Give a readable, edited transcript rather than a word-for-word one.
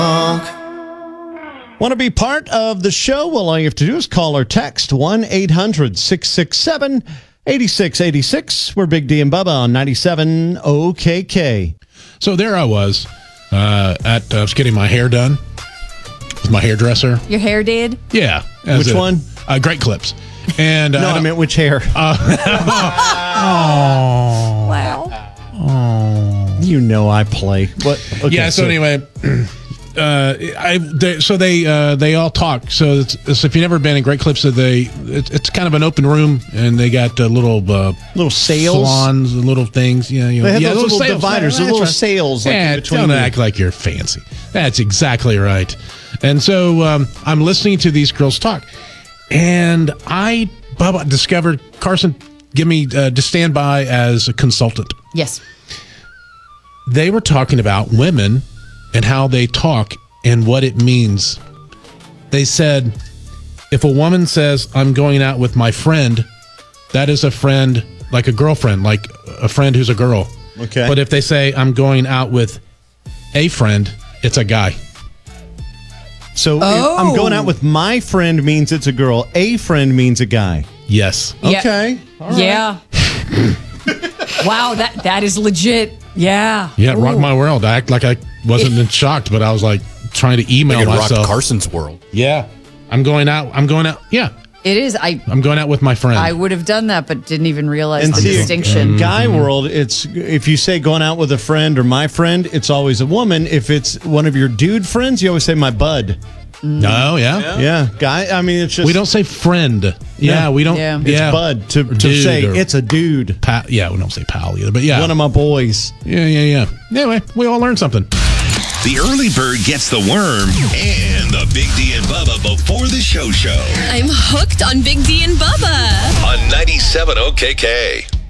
Want to be part of the show? Well, all you have to do is call or text 1-800-667-8686. We're Big D and Bubba on 97 OKK. So there I was I was getting my hair done with my hairdresser. Your hair did? Yeah. Which one? Great Clips. And no, I meant which hair. Wow. You know I play. But okay, yeah. So anyway, they all talk. So if you've never been in Great Clips, it's kind of an open room, and they got little sails, salons, and little things. They have those little sails. dividers, those little sails. Like in between. Don't act like you're fancy. That's exactly right. And so I'm listening to these girls talk, and Bubba discovered Carson. Give me to stand by as a consultant. Yes. They were talking about women and how they talk and what it means. They said, if a woman says, I'm going out with my friend, that is a friend, like a girlfriend, like a friend who's a girl. Okay. But if they say, I'm going out with a friend, it's a guy. So if I'm going out with my friend means it's a girl. A friend means a guy. Yes. Yeah. Okay. All right. Yeah. Wow, that is legit. Yeah. Yeah, rock my world. I act like I wasn't shocked, but I was like trying to email myself. Rock Carson's world. Yeah. I'm going out. Yeah. It is. I'm going out with my friend. I would have done that, but didn't even realize And the see, distinction. Guy world, it's if you say going out with a friend or my friend, it's always a woman. If it's one of your dude friends, you always say my bud. No, yeah. Yeah, guy. I mean, it's just We don't say friend. Yeah, we don't. Yeah. it's Yeah. bud to Dude say or it's a dude. Yeah, we don't say pal either, but yeah. One of my boys. Yeah. Anyway, we all learned something. The early bird gets the worm and the Big D and Bubba before the show. I'm hooked on Big D and Bubba. On 97 OKK.